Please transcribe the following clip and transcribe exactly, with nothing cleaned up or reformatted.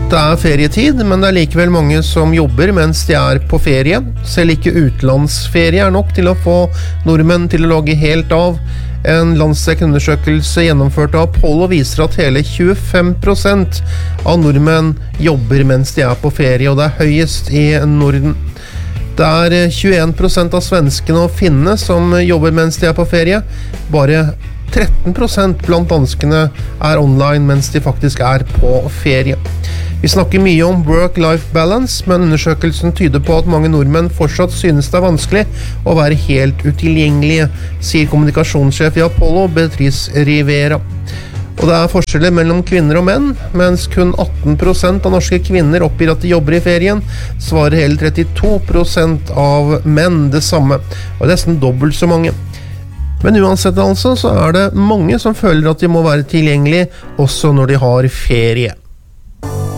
Det er ferietid, men det er likevel mange som jobber mens de er på ferie. Selv ikke utenlandsferie er nok til å få nordmenn til å logge helt av. En landsdekkende undersøkelse gjennomført av Apollo viser at hele tjuefem prosent av nordmenn jobber mens de er på ferie, og det er høyest i Norden. Det er tjueen prosent av svenskene og finnene som jobber mens de er på ferie. Bare tretten prosent blant danskene er online mens de faktisk er på ferie. Vi snakker mye om work-life balance, men undersøkelsen tyder på at mange nordmenn fortsatt synes det er vanskelig å være helt utilgjengelige, sier kommunikasjonssjef i Apollo, Beatrice Rivera. Og det er forskjeller mellom kvinner og menn, mens kun atten prosent av norske kvinner oppgir at de jobber i ferien, svarer hele trettito prosent av menn det samme, og nesten dobbelt så mange. Men uansett altså, så er det mange som føler at de må være tilgjengelige også når de har ferie.